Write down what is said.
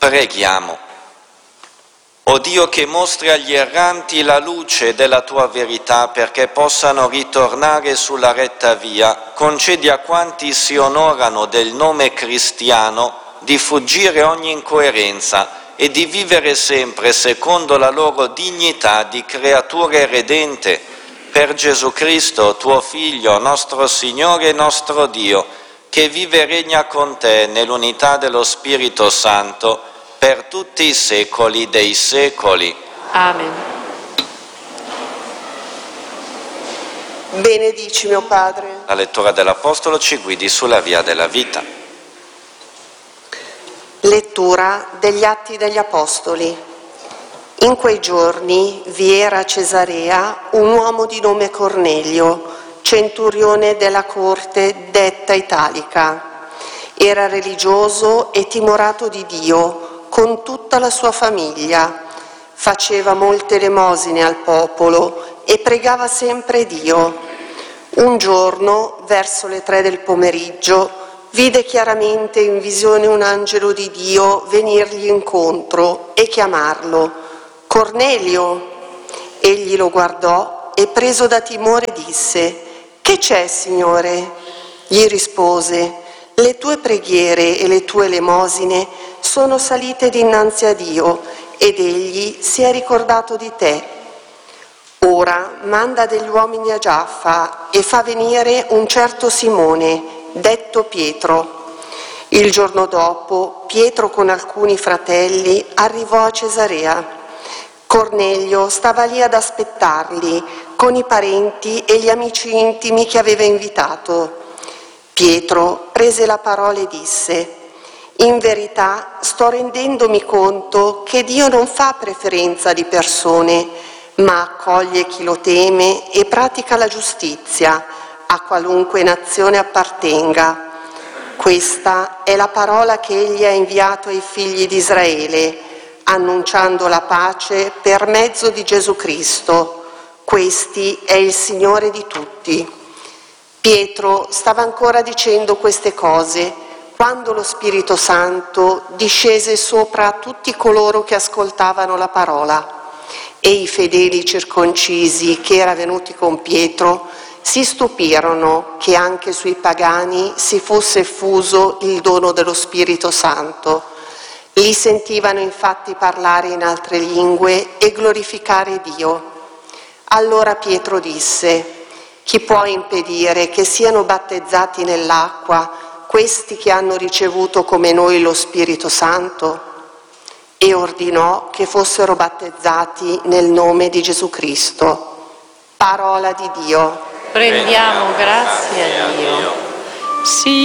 Preghiamo. O Dio che mostri agli erranti la luce della tua verità perché possano ritornare sulla retta via, concedi a quanti si onorano del nome cristiano di fuggire ogni incoerenza e di vivere sempre secondo la loro dignità di creature redente, per Gesù Cristo, tuo Figlio, nostro Signore e nostro Dio, che vive e regna con te nell'unità dello Spirito Santo, per tutti i secoli dei secoli. Amen. Benedici, mio Padre. La lettura dell'Apostolo ci guidi sulla via della vita. Lettura degli Atti degli Apostoli. In quei giorni vi era a Cesarea un uomo di nome Cornelio, centurione della corte detta Italica. Era religioso e timorato di Dio, con tutta la sua famiglia. Faceva molte elemosine al popolo e pregava sempre Dio. Un giorno, verso le 3 del pomeriggio, vide chiaramente in visione un angelo di Dio venirgli incontro e chiamarlo: Cornelio! Egli lo guardò e, preso da timore, disse: «Che c'è, Signore?» Gli rispose: «Le tue preghiere e le tue elemosine sono salite dinanzi a Dio ed Egli si è ricordato di te. Ora manda degli uomini a Giaffa e fa venire un certo Simone, detto Pietro». Il giorno dopo Pietro con alcuni fratelli arrivò a Cesarea. Cornelio stava lì ad aspettarli con i parenti e gli amici intimi che aveva invitato. Pietro prese la parola e disse: «In verità sto rendendomi conto che Dio non fa preferenza di persone, ma accoglie chi lo teme e pratica la giustizia, a qualunque nazione appartenga. Questa è la parola che Egli ha inviato ai figli di Israele, annunciando la pace per mezzo di Gesù Cristo. Questi è il Signore di tutti». Pietro stava ancora dicendo queste cose quando lo Spirito Santo discese sopra tutti coloro che ascoltavano la parola, e i fedeli circoncisi che erano venuti con Pietro si stupirono che anche sui pagani si fosse effuso il dono dello Spirito Santo. Li sentivano infatti parlare in altre lingue e glorificare Dio. Allora Pietro disse: «Chi può impedire che siano battezzati nell'acqua questi che hanno ricevuto come noi lo Spirito Santo?» E ordinò che fossero battezzati nel nome di Gesù Cristo. Parola di Dio. Prendiamo grazie a Dio. Sì.